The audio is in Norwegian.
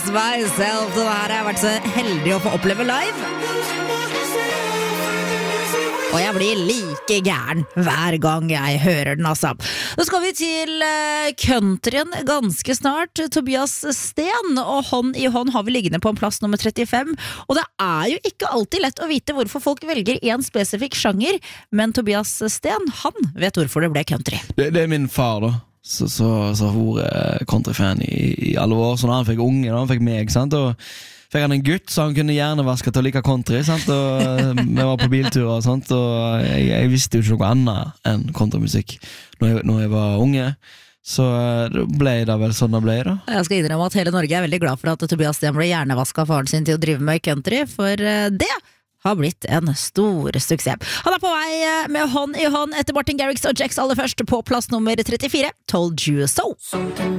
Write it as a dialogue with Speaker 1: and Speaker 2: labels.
Speaker 1: Myself. Det her har jeg vært så heldig å få oppleve live. Og jeg blir like gæren hver gang jeg hører den, altså. Nå skal vi til countryen ganske snart. Tobias Sten og Hånd i hånd har vi liggende på en plass nummer 35. Og det er jo ikke alltid lett å vite hvorfor folk velger en spesifikk sjanger, men Tobias Sten, han vet hvorfor det ble country.
Speaker 2: Det er min far da. Så hun er countryfan i alle år. Så når han fikk unge, da han fikk meg, sant? Og fikk han en gutt, så han kunne hjernevaske til å like country, sant? Og vi var på bilturer og sånt, og jeg visste jo ikke noe annet enn countrymusikk når jeg var unge. Så ble det vel sånn det ble da.
Speaker 1: Jeg skal innrømme at hele Norge er veldig glad for at Tobias Sten ble hjernevaska av faren sin til å drive med country, for det har blitt en stor suksess. Han er på vei med Hånd i hånd etter Martin Garrix og Jax aller først på plass nummer 34, Told You So.